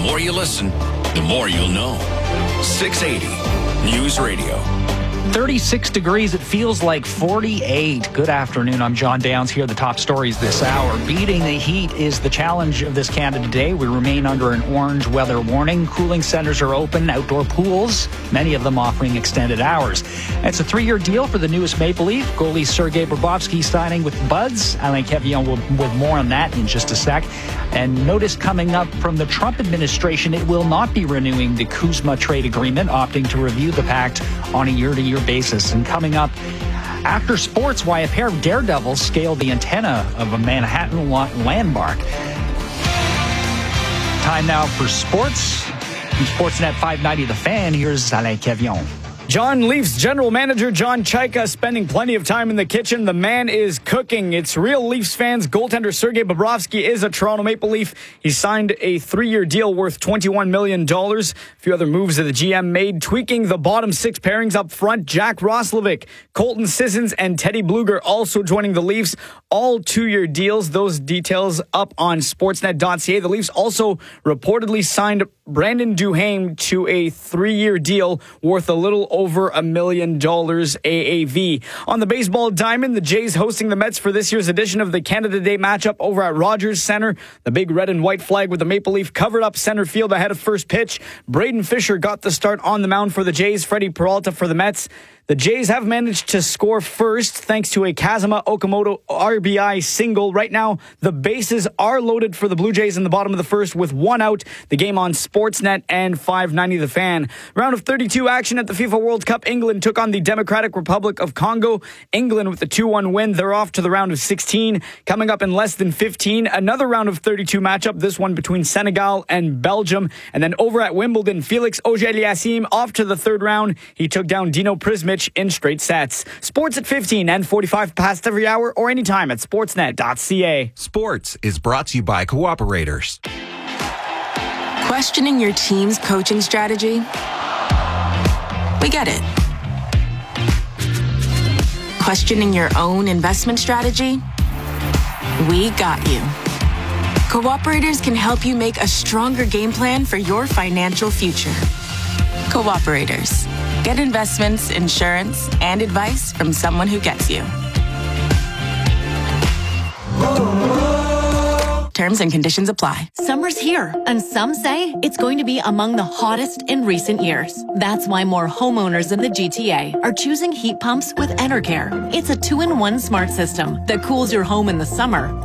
more you listen, the more you'll know. 680 News Radio. 36 degrees. It feels like 48. Good afternoon. I'm John Downs. Here are the top stories this hour. Beating the heat is the challenge of this Canada Day. We remain under an orange weather warning. Cooling centers are open, outdoor pools, many of them offering extended hours. It's a 3-year deal for the newest Maple Leaf. Goalie Sergei Bobrovsky signing with the Buds. Alain Quevillon with more on that in just a sec. And notice coming up from the Trump administration, it will not be renewing the Kuzma trade agreement, opting to review the pact on a year-to-year basis. And coming up after sports, why a pair of daredevils scaled the antenna of a Manhattan landmark. Time now for sports. From Sportsnet 590 The Fan, here's Alain Quevillon. John, Leafs general manager John Chayka spending plenty of time in the kitchen. The man is cooking. It's real Leafs fans. Goaltender Sergei Bobrovsky is a Toronto Maple Leaf. He signed a 3-year deal worth $21 million. A few other moves that the GM made, tweaking the bottom 6 pairings up front. Jack Roslovic, Colton Sissons, and Teddy Bluger also joining the Leafs. All 2-year deals. Those details up on Sportsnet.ca. The Leafs also reportedly signed Brandon Duhaime to a 3-year deal worth a little over $1 million AAV. On the baseball diamond, the Jays hosting the Mets for this year's edition of the Canada Day matchup over at Rogers Center. The big red and white flag with the Maple Leaf covered up center field ahead of first pitch. Braden Fisher got the start on the mound for the Jays. Freddie Peralta for the Mets. The Jays have managed to score first thanks to a Kazuma Okamoto RBI single. Right now, the bases are loaded for the Blue Jays in the bottom of the first with 1 out. The game on Sportsnet and 590 The Fan. Round of 32 action at the FIFA World Cup. England took on the Democratic Republic of Congo. England with the 2-1 win. They're off to the round of 16. Coming up in less than 15, another round of 32 matchup. This one between Senegal and Belgium. And then over at Wimbledon, Felix Auger-Aliassime off to the third round. He took down Dino Prismic in straight sets. Sports at 15 and 45 past every hour or anytime at sportsnet.ca. Sports is brought to you by Cooperators. Questioning your team's coaching strategy? We get it. Questioning your own investment strategy? We got you. Cooperators can help you make a stronger game plan for your financial future. Cooperators. Get investments, insurance, and advice from someone who gets you. Terms and conditions apply. Summer's here, and some say it's going to be among the hottest in recent years. That's why more homeowners in the GTA are choosing heat pumps with Enercare. It's a 2-in-1 smart system that cools your home in the summer